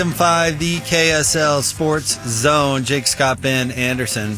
5, the KSL Sports Zone. Jake, Scott, Ben Anderson.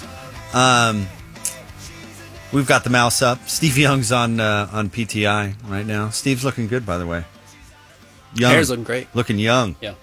We've got the mouse up. Steve Young's on PTI right now. Steve's looking good, by the way. Young. Hair's looking great. Looking young. Yeah.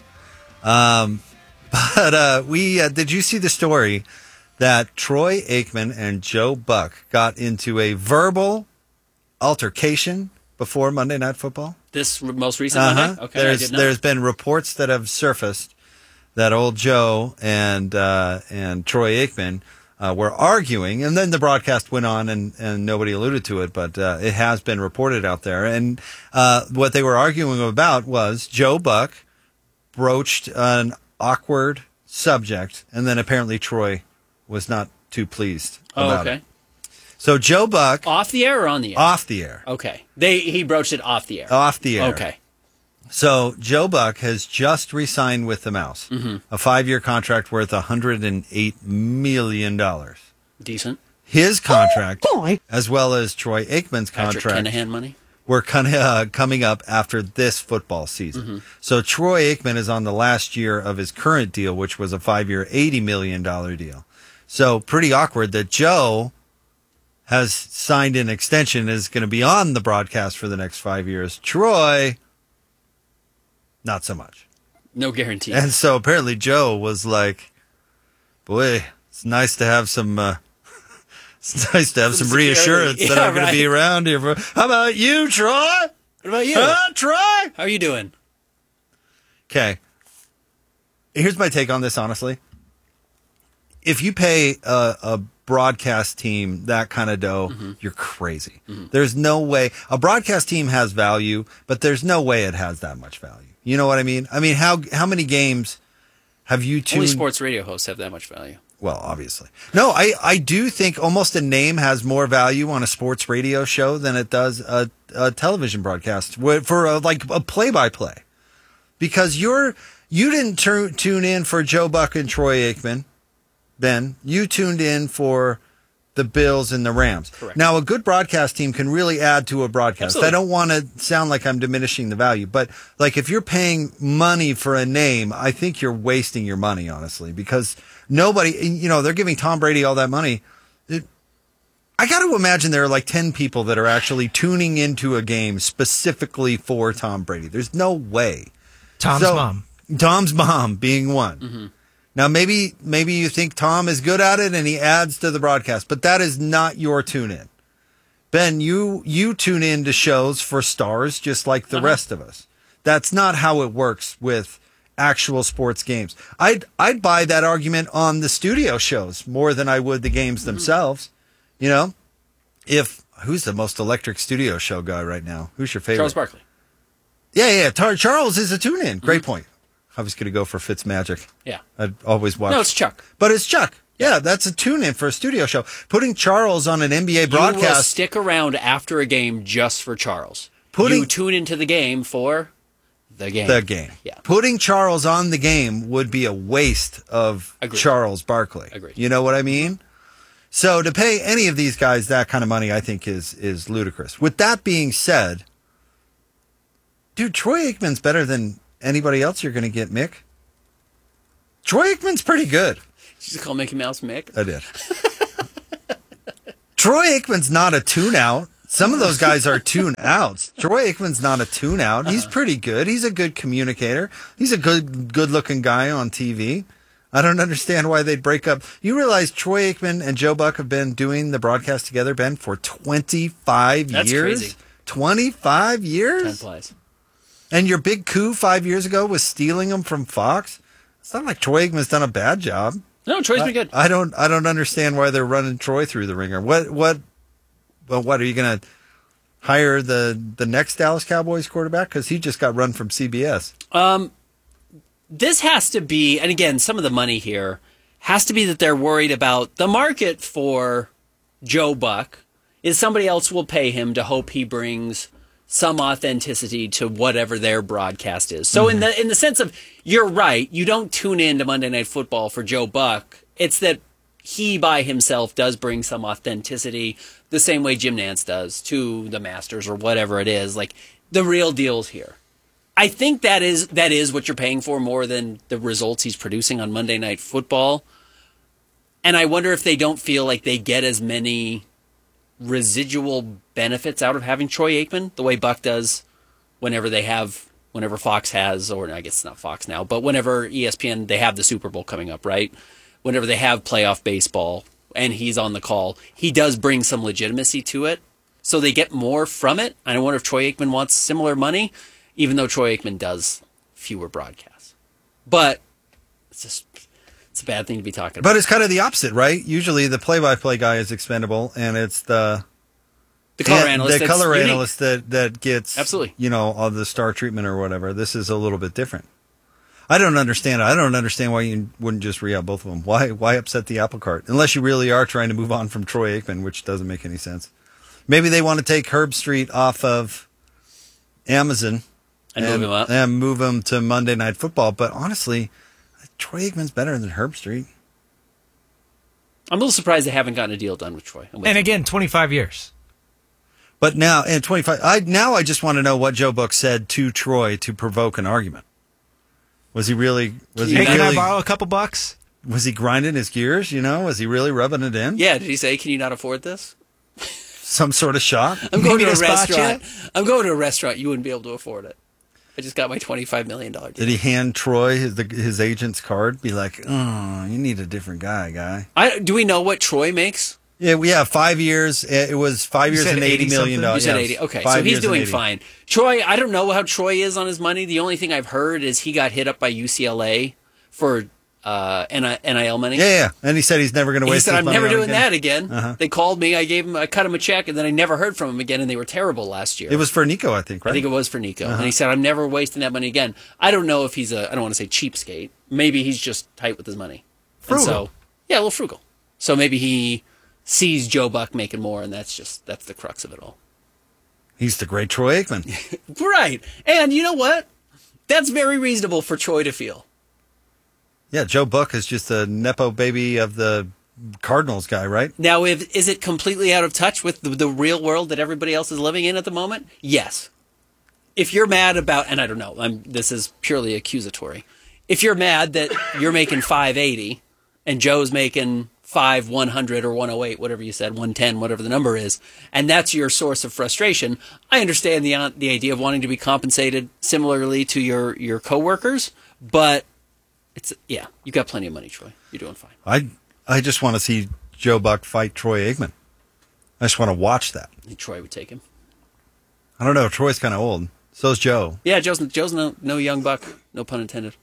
But did you see the story that Troy Aikman and Joe Buck got into a verbal altercation before Monday Night Football? This most recent Monday? Okay, There's been reports that have surfaced that old Joe and Troy Aikman were arguing, and then the broadcast went on and nobody alluded to it, but it has been reported out there. And what they were arguing about was Joe Buck broached an awkward subject, and then apparently Troy was not too pleased about it. So Joe Buck... Off the air or on the air? Off the air. Okay. He broached it off the air. Off the air. Okay. So Joe Buck has just re-signed with the Mouse. Mm-hmm. A 5-year contract worth $108 million. Decent. His contract, as well as Troy Aikman's Patrick contract... Kenahan money? Were coming up after this football season. Mm-hmm. So Troy Aikman is on the last year of his current deal, which was a 5-year, $80 million deal. So pretty awkward that Joe has signed an extension, is going to be on the broadcast for the next 5 years. Troy, not so much. No guarantee. And so apparently Joe was like, boy, it's nice to have some... It's nice to have some reassurance that I'm going to be around here. How about you, Troy? What about you? Troy? How are you doing? Okay. Here's my take on this, honestly. If you pay a broadcast team that kind of dough, you're crazy. Mm-hmm. There's no way. A broadcast team has value, but there's no way it has that much value. You know what I mean? I mean, how many games have you tuned? Only sports radio hosts have that much value. Well, obviously. No, I do think almost a name has more value on a sports radio show than it does a television broadcast for a play-by-play. Because you didn't tune in for Joe Buck and Troy Aikman, Ben. You tuned in for the Bills and the Rams. Correct. Now, a good broadcast team can really add to a broadcast. Absolutely. I don't want to sound like I'm diminishing the value, but like if you're paying money for a name, I think you're wasting your money, honestly, because nobody, they're giving Tom Brady all that money. I got to imagine there are like 10 people that are actually tuning into a game specifically for Tom Brady. There's no way. Tom's mom being one. Mm-hmm. Now, maybe you think Tom is good at it and he adds to the broadcast, but that is not your tune-in. Ben, you tune in to shows for stars just like the rest of us. That's not how it works with actual sports games. I'd buy that argument on the studio shows more than I would the games themselves. Who's the most electric studio show guy right now? Who's your favorite? Charles Barkley. Yeah. Charles is a tune-in. Great point. I was going to go for Fitzmagic. Yeah. I'd always watch. No, it's Chuck. But it's Chuck. Yeah, that's a tune-in for a studio show. Putting Charles on an NBA broadcast. You will stick around after a game just for Charles. You tune into the game for the game. The game. Yeah. Putting Charles on the game would be a waste of Charles Barkley. Agreed. You know what I mean? So to pay any of these guys that kind of money, I think is ludicrous. With that being said, dude, Troy Aikman's better than anybody else you're going to get, Mick. Troy Aikman's pretty good. Did you call Mickey Mouse Mick? I did. Troy Aikman's not a tune-out. Some of those guys are tune-outs. Troy Aikman's not a tune-out. He's pretty good. He's a good communicator. He's a good-looking guy on TV. I don't understand why they'd break up. You realize Troy Aikman and Joe Buck have been doing the broadcast together, Ben, for 25 That's years? Crazy. 25 years? 10 plays. And your big coup 5 years ago was stealing them from Fox? It's not like Troy Aikman's done a bad job. No, Troy's been good. I don't understand why they're running Troy through the ringer. What are you going to hire the next Dallas Cowboys quarterback? Because he just got run from CBS. This has to be, and again, some of the money here has to be that they're worried about the market for Joe Buck is somebody else will pay him to hope he brings some authenticity to whatever their broadcast is. So in the sense of, you're right, you don't tune in to Monday Night Football for Joe Buck. It's that he by himself does bring some authenticity, the same way Jim Nantz does to the Masters or whatever it is. Like, the real deal's here. I think that is what you're paying for more than the results he's producing on Monday Night Football. And I wonder if they don't feel like they get as many residual benefits out of having Troy Aikman the way Buck does whenever Fox has, or I guess it's not Fox now, but whenever ESPN, they have the Super Bowl coming up, right? Whenever they have playoff baseball and he's on the call, he does bring some legitimacy to it. So they get more from it. I wonder if Troy Aikman wants similar money, even though Troy Aikman does fewer broadcasts. But it's a bad thing to be talking about. But it's kind of the opposite, right? Usually the play-by-play guy is expendable, and it's the color analyst. The color analyst that gets, absolutely, all the star treatment or whatever. This is a little bit different. I don't understand it. I don't understand why you wouldn't just re-up both of them. Why upset the apple cart? Unless you really are trying to move on from Troy Aikman, which doesn't make any sense. Maybe they want to take Herb Street off of Amazon and move him to Monday Night Football. But honestly, Troy Aikman's better than Herb Street. I'm a little surprised they haven't gotten a deal done with Troy. And again, 25 years. But now, in 25, I just want to know what Joe Buck said to Troy to provoke an argument. Was he really? Can I borrow a couple bucks? Was he grinding his gears? Was he really rubbing it in? Yeah. Did he say, "Can you not afford this"? Some sort of shot. I'm going to a restaurant. I'm going to a restaurant. You wouldn't be able to afford it. I just got my $25 million deal. Did he hand Troy his agent's card? Be like, "Oh, you need a different guy." Do we know what Troy makes? Yeah, we have 5 years. It was 5 years and $80 million. You said 80. Okay, so he's doing fine. Troy, I don't know how Troy is on his money. The only thing I've heard is he got hit up by UCLA for NIL money. Yeah. And he said he's never going to waste his money. He said, I'm never doing that again. Uh-huh. They called me. I cut him a check, and then I never heard from him again, and they were terrible last year. It was for Nico, I think, right? I think it was for Nico. Uh-huh. And he said, I'm never wasting that money again. I don't know if he's I don't want to say cheapskate. Maybe he's just tight with his money. Frugal. So, yeah, a little frugal. So maybe he sees Joe Buck making more, and that's the crux of it all. He's the great Troy Aikman. Right. And you know what? That's very reasonable for Troy to feel. Yeah, Joe Buck is just a Nepo baby of the Cardinals guy, right? Now, is it completely out of touch with the real world that everybody else is living in at the moment? Yes. If you're mad about, and I don't know, this is purely accusatory. If you're mad that you're making $580 and Joe's making $100 or 108, whatever you said, 110, whatever the number is, and that's your source of frustration, I understand the idea of wanting to be compensated similarly to your coworkers, but you got plenty of money, Troy. You're doing fine. I just want to see Joe Buck fight Troy Aikman. I just want to watch that. I think Troy would take him. I don't know. Troy's kind of old. So's Joe. Yeah, Joe's no young buck. No pun intended.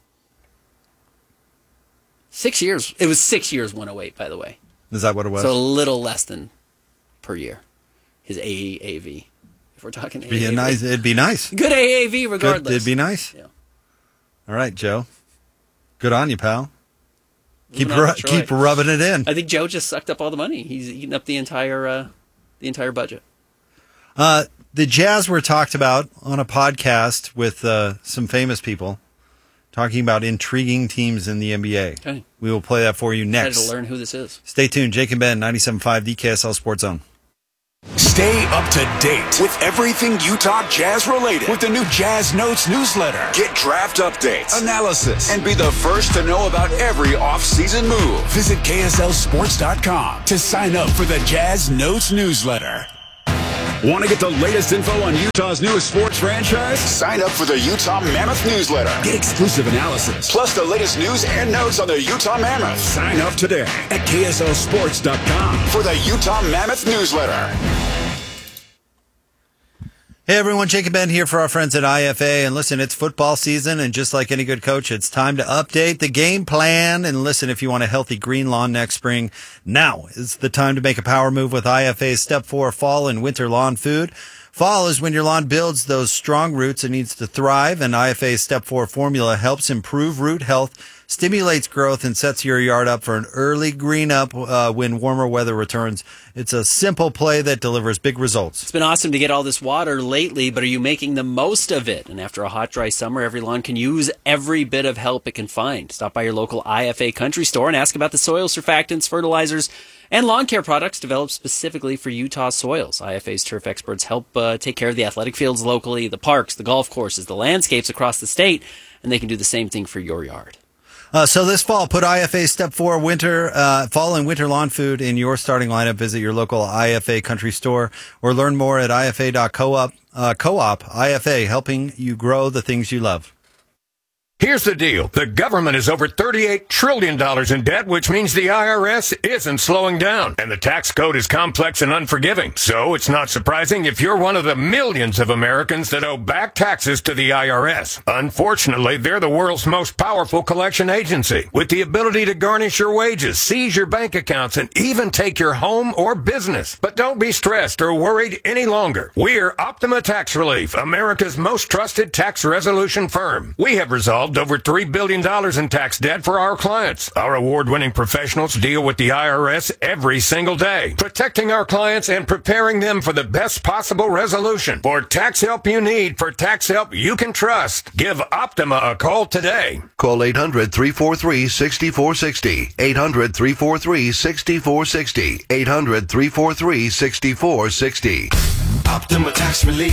6 years. It was 6 years, 108, by the way. Is that what it was? So a little less than per year. His AAV. If we're talking AAV. It'd be nice. Good AAV regardless. It'd be nice. Yeah. All right, Joe. Good on you, pal. Keep rubbing it in. I think Joe just sucked up all the money. He's eaten up the entire budget. The Jazz were talked about on a podcast with some famous people talking about intriguing teams in the NBA. Okay. We will play that for you next. Excited to learn who this is. Stay tuned. Jake and Ben, 97.5 DKSL Sports Zone. Stay up to date with everything Utah Jazz related with the new Jazz Notes newsletter. Get draft updates, analysis, and be the first to know about every offseason move. Visit KSLSports.com to sign up for the Jazz Notes newsletter. Want to get the latest info on Utah's newest sports franchise? Sign up for the Utah Mammoth newsletter. Get exclusive analysis, plus the latest news and notes on the Utah Mammoth. Sign up today at KSLSports.com for the Utah Mammoth newsletter. Hey everyone, Jake and Ben here for our friends at IFA. And listen, it's football season, and just like any good coach, it's time to update the game plan. And listen, if you want a healthy green lawn next spring, now is the time to make a power move with IFA's Step 4 Fall and Winter Lawn Food. Fall is when your lawn builds those strong roots it needs to thrive, and IFA's Step 4 formula helps improve root health stimulates growth and sets your yard up for an early green up when warmer weather returns. It's a simple play that delivers big results. It's been awesome to get all this water lately, but are you making the most of it? And after a hot, dry summer, every lawn can use every bit of help it can find. Stop by your local IFA Country Store and ask about the soil surfactants, fertilizers, and lawn care products developed specifically for Utah soils. IFA's turf experts help take care of the athletic fields locally, the parks, the golf courses, the landscapes across the state, and they can do the same thing for your yard. So this fall, put IFA Step 4 fall and winter lawn food in your starting lineup. Visit your local IFA Country Store or learn more at ifa.coop. Co-op IFA, helping you grow the things you love. Here's the deal. The government is over $38 trillion in debt, which means the IRS isn't slowing down. And the tax code is complex and unforgiving. So it's not surprising if you're one of the millions of Americans that owe back taxes to the IRS. Unfortunately, they're the world's most powerful collection agency, with the ability to garnish your wages, seize your bank accounts, and even take your home or business. But don't be stressed or worried any longer. We're Optima Tax Relief, America's most trusted tax resolution firm. We have resolved over $3 billion in tax debt for our clients. Our award-winning professionals deal with the IRS every single day, protecting our clients and preparing them for the best possible resolution. For tax help you need, for tax help you can trust, give Optima a call today. Call 800-343-6460. 800-343-6460. 800-343-6460. Optima Tax Relief.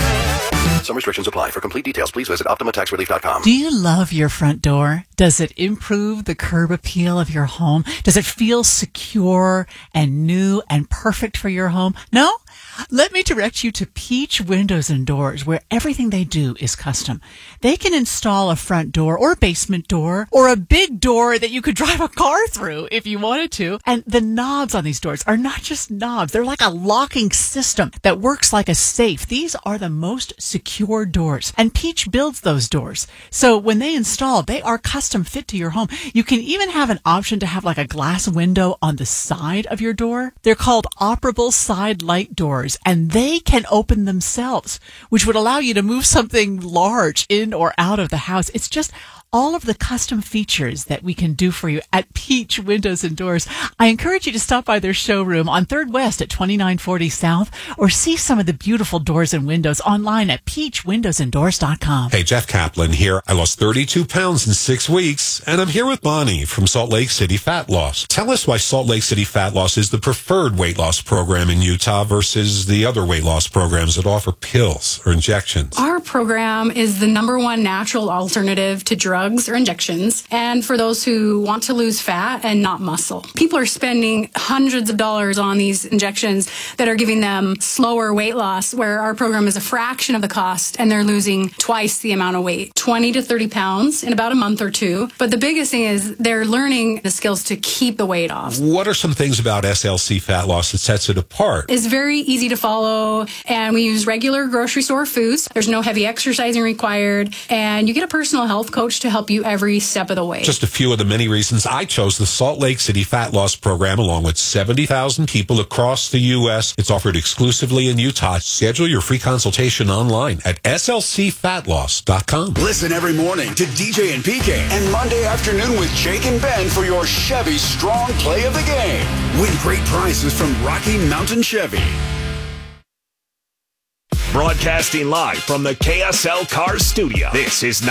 Some restrictions apply. For complete details, please visit OptimaTaxRelief.com. Do you love your front door? Does it improve the curb appeal of your home? Does it feel secure and new and perfect for your home? No? Let me direct you to Peach Windows and Doors, where everything they do is custom. They can install a front door or a basement door or a big door that you could drive a car through if you wanted to. And the knobs on these doors are not just knobs. They're like a locking system that works like a safe. These are the most secure doors, and Peach builds those doors. So when they install, they are custom fit to your home. You can even have an option to have like a glass window on the side of your door. They're called operable side light doors, and they can open themselves, which would allow you to move something large in or out of the house. It's just all of the custom features that we can do for you at Peach Windows and Doors. I encourage you to stop by their showroom on 3rd West at 2940 South, or see some of the beautiful doors and windows online at peachwindowsanddoors.com. Hey, Jeff Kaplan here. I lost 32 pounds in 6 weeks, and I'm here with Bonnie from Salt Lake City Fat Loss. Tell us why Salt Lake City Fat Loss is the preferred weight loss program in Utah versus the other weight loss programs that offer pills or injections. Our program is the #1 natural alternative to drugs or injections, and for those who want to lose fat and not muscle. People are spending hundreds of dollars on these injections that are giving them slower weight loss, where our program is a fraction of the cost and they're losing twice the amount of weight, 20 to 30 pounds in about a month or two. But the biggest thing is they're learning the skills to keep the weight off. What are some things about SLC Fat Loss that sets it apart? It's very easy to follow, and we use regular grocery store foods. There's no heavy exercising required, and you get a personal health coach to help you every step of the way. Just a few of the many reasons I chose the Salt Lake City Fat Loss Program, along with 70,000 people across the U.S. It's offered exclusively in Utah. Schedule your free consultation online at slcfatloss.com. Listen every morning to DJ and PK and Monday afternoon with Jake and Ben for your Chevy Strong Play of the Game. Win great prizes from Rocky Mountain Chevy. Broadcasting live from the KSL Cars studio. This is